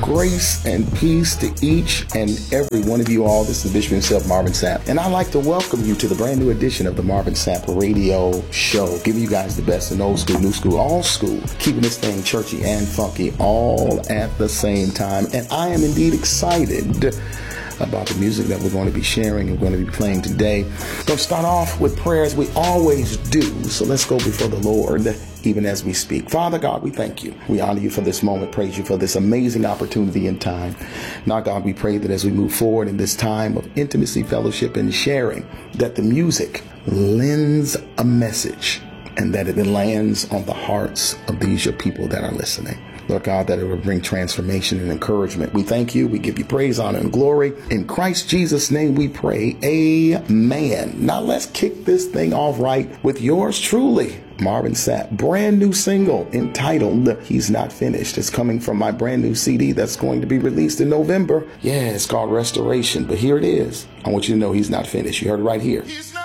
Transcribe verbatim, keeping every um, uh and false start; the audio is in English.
Grace and peace to each and every one of you all. This is Bishop himself, Marvin Sapp, and I'd like to welcome you to the brand new edition of the Marvin Sapp Radio Show, giving you guys the best in old school, new school, all school, keeping this thing churchy and funky all at the same time. And I am indeed excited about the music that we're going to be sharing and we're going to be playing today. We're going to start off with prayer as we always do. So let's go before the Lord even as we speak. Father God, we thank you. We honor you for this moment. Praise you for this amazing opportunity in time. Now, God, we pray that as we move forward in this time of intimacy, fellowship, and sharing, that the music lends a message and that it lands on the hearts of these your people that are listening. Lord God, that it will bring transformation and encouragement. We thank you. We give you praise, honor, and glory. In Christ Jesus' name we pray. Amen. Now let's kick this thing off right with yours truly, Marvin Sapp. Brand new single entitled He's Not Finished. It's coming from my brand new C D that's going to be released in November. Yeah, it's called Restoration. But here it is. I want you to know he's not finished. You heard it right here. He's not